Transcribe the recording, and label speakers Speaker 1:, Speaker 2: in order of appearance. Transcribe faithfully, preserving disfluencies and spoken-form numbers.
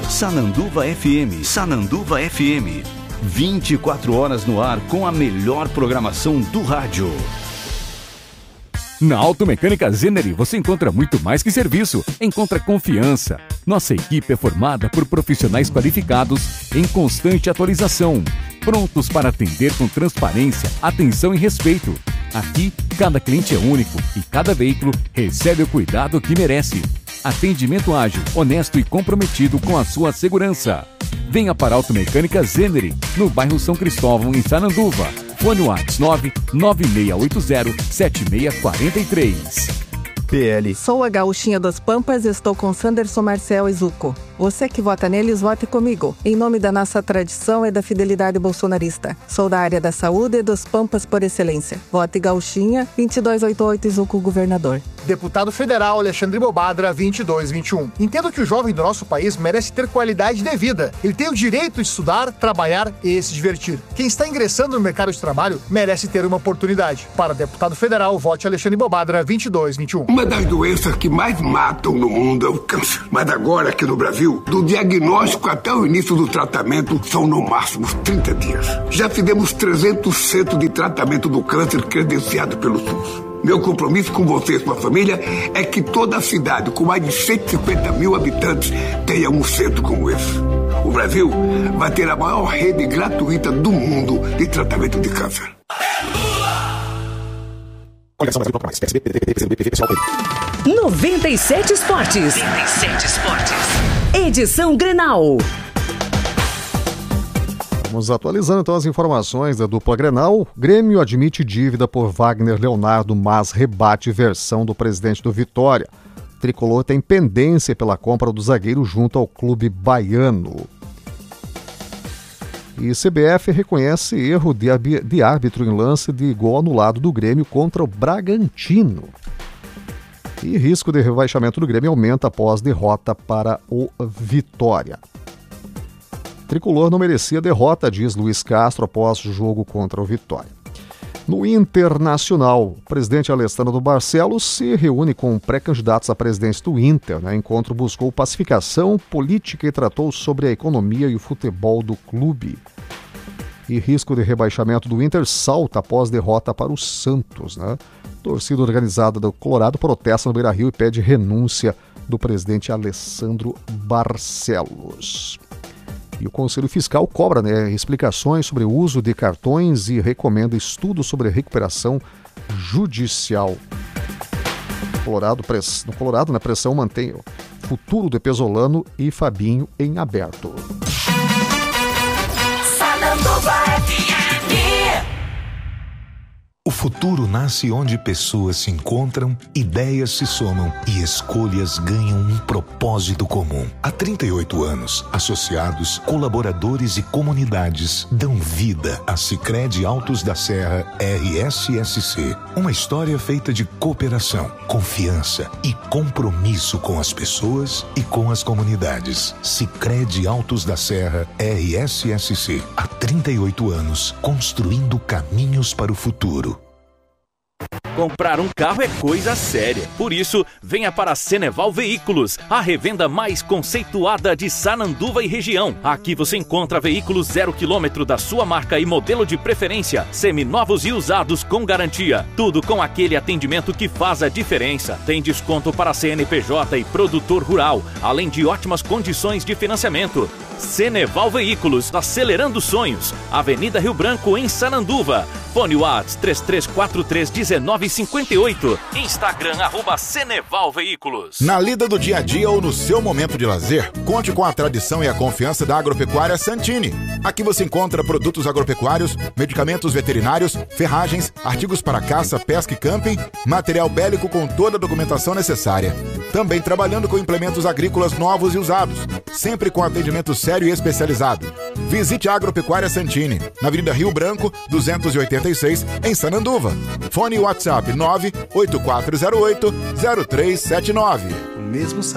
Speaker 1: Sananduva F M, Sananduva F M. vinte e quatro horas no ar com a melhor programação do rádio.
Speaker 2: Na Automecânica Zeneri você encontra muito mais que serviço, encontra confiança. Nossa equipe é formada por profissionais qualificados em constante atualização, prontos para atender com transparência, atenção e respeito. Aqui, cada cliente é único e cada veículo recebe o cuidado que merece. Atendimento ágil, honesto e comprometido com a sua segurança. Venha para a Automecânica Zeneri, no bairro São Cristóvão, em Sananduva. Fone WhatsApp nove nove seis oito zero sete seis quatro três.
Speaker 3: P L.
Speaker 4: Sou a Gaúchinha dos Pampas e estou com Sanderson Marcel e Zuco. Você que vota neles, vote comigo. Em nome da nossa tradição e da fidelidade bolsonarista. Sou da área da saúde e dos Pampas por excelência. Vote Gaúchinha, vinte e dois oitenta e oito e Zuco governador.
Speaker 5: Deputado Federal Alexandre Bobadra, vinte e dois vinte e um. Entendo que o jovem do nosso país merece ter qualidade de vida. Ele tem o direito de estudar, trabalhar e se divertir. Quem está ingressando no mercado de trabalho merece ter uma oportunidade. Para deputado federal, vote Alexandre Bobadra, vinte e dois vinte e um.
Speaker 6: Uma das doenças que mais matam no mundo é o câncer. Mas agora, aqui no Brasil, do diagnóstico até o início do tratamento, são no máximo trinta dias. Já fizemos trezentos centros de tratamento do câncer credenciado pelo SUS. Meu compromisso com você e sua família é que toda a cidade, com mais de cento e cinquenta mil habitantes, tenha um centro como esse. O Brasil vai ter a maior rede gratuita do mundo de tratamento de câncer.
Speaker 7: noventa e sete Esportes. noventa e sete Esportes. Edição Grenal.
Speaker 3: Vamos atualizando então as informações da dupla Grenal. Grêmio admite dívida por Wagner Leonardo, mas rebate versão do presidente do Vitória. Tricolor tem pendência pela compra do zagueiro junto ao clube baiano. E C B F reconhece erro de, de árbitro em lance de gol anulado do Grêmio contra o Bragantino. E risco de rebaixamento do Grêmio aumenta após derrota para o Vitória. Tricolor não merecia derrota, diz Luiz Castro após o jogo contra o Vitória. No Internacional, o presidente Alessandro Barcelos se reúne com pré-candidatos à presidência do Inter. O encontro buscou pacificação política e tratou sobre a economia e o futebol do clube. E risco de rebaixamento do Inter salta após derrota para o Santos. Né? Torcida organizada do Colorado protesta no Beira-Rio e pede renúncia do presidente Alessandro Barcelos. E o Conselho Fiscal cobra né, explicações sobre o uso de cartões e recomenda estudos sobre recuperação judicial. Colorado, no Colorado, na pressão mantém o futuro de Pesolano e Fabinho em aberto.
Speaker 8: O futuro nasce onde pessoas se encontram, ideias se somam e escolhas ganham um propósito comum. Há trinta e oito anos, associados, colaboradores e comunidades dão vida à Sicredi Altos da Serra R S S C. Uma história feita de cooperação, confiança e compromisso com as pessoas e com as comunidades. Sicredi Altos da Serra R S S C. Há trinta e oito anos, construindo caminhos para o futuro.
Speaker 9: Comprar um carro é coisa séria. Por isso, venha para a Ceneval Veículos, a revenda mais conceituada de Sananduva e região. Aqui você encontra veículos zero quilômetro da sua marca e modelo de preferência, seminovos e usados com garantia. Tudo com aquele atendimento que faz a diferença. Tem desconto para C N P J e produtor rural, além de ótimas condições de financiamento. Ceneval Veículos, acelerando sonhos. Avenida Rio Branco, em Sananduva. Fone WhatsApp três três quatro três um nove cinco oito. Instagram, arroba Ceneval Veículos.
Speaker 10: Na lida do dia a dia ou no seu momento de lazer, conte com a tradição e a confiança da Agropecuária Santini. Aqui você encontra produtos agropecuários, medicamentos veterinários, ferragens, artigos para caça, pesca e camping, material bélico com toda a documentação necessária. Também trabalhando com implementos agrícolas novos e usados, sempre com atendimento sério e especializado. Visite a Agropecuária Santini, na Avenida Rio Branco, duzentos e oitenta e seis, em Sananduva. Fone WhatsApp nove oito quatro zero oito zero três sete nove.
Speaker 11: O mesmo